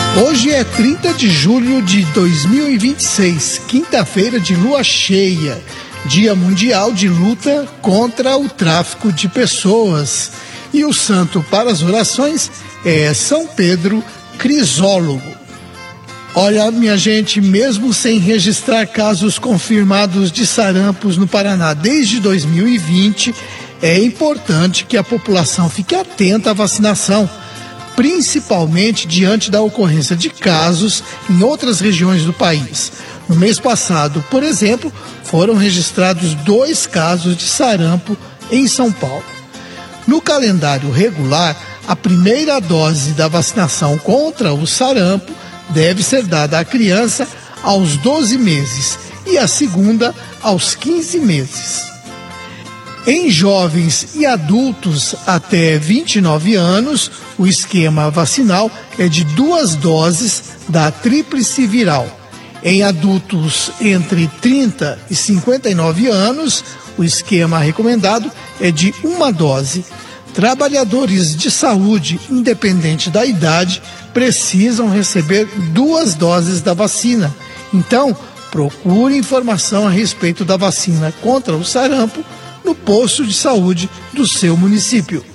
Hoje é 30 de julho de 2026, quinta-feira de lua cheia, Dia Mundial de Luta contra o Tráfico de Pessoas. E o santo para as orações é São Pedro Crisólogo. Olha, minha gente, mesmo sem registrar casos confirmados de sarampos no Paraná desde 2020, é importante que a população fique atenta à vacinação, principalmente diante da ocorrência de casos em outras regiões do país. No mês passado, por exemplo, foram registrados 2 casos de sarampo em São Paulo. No calendário regular, a primeira dose da vacinação contra o sarampo deve ser dada à criança aos 12 meses e a segunda aos 15 meses. Em jovens e adultos até 29 anos, o esquema vacinal é de 2 doses da tríplice viral. Em adultos entre 30 e 59 anos, o esquema recomendado é de 1 dose. Trabalhadores de saúde, independente da idade, precisam receber 2 doses da vacina. Então, procure informação a respeito da vacina contra o sarampo no posto de saúde do seu município.